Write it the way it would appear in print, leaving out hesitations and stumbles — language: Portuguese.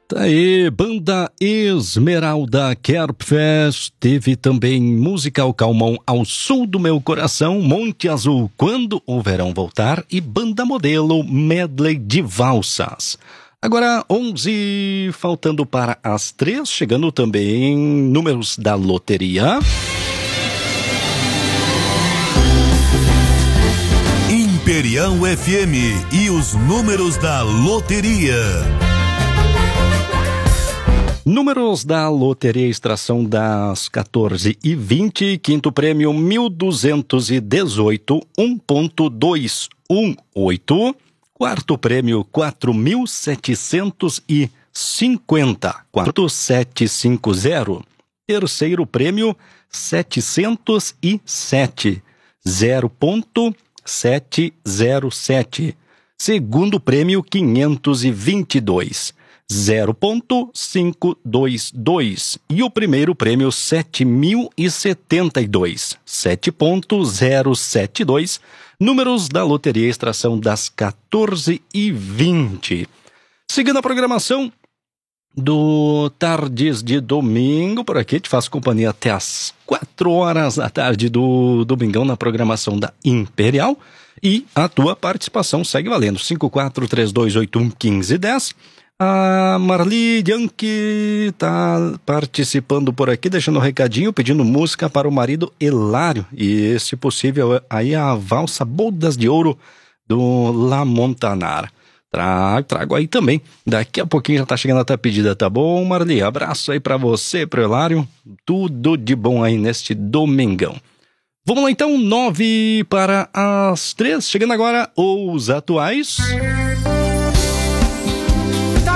Tá aí, Banda Esmeralda Kerpfest, teve também Musical Calmon Ao Sul do Meu Coração, Monte Azul Quando o Verão Voltar e Banda Modelo Medley de Valsas. Agora 11, faltando para as 3, chegando também números da loteria. Imperial FM e os números da loteria. Números da loteria, extração das 14h20, quinto prêmio 1.218, 1.218, quarto prêmio 4.750, 4750, terceiro prêmio 707, 0.707, segundo prêmio 522. 0.522 e o primeiro prêmio 7.072, 7.072, números da loteria, extração das 14h20. Seguindo a programação do Tardes de Domingo, por aqui te faço companhia até as 4 horas da tarde do domingão na programação da Imperial, e a tua participação segue valendo, 5432811510. A Marli Yankee tá participando por aqui, deixando um recadinho, pedindo música para o marido Hilário. E, se possível, aí a valsa Bodas de Ouro do La Montanar. Trago aí também. Daqui a pouquinho já tá chegando até a pedida, tá bom, Marli? Abraço aí para você, pro Hilário. Tudo de bom aí neste domingão. Vamos lá então, 9 para as 3. Chegando agora os atuais.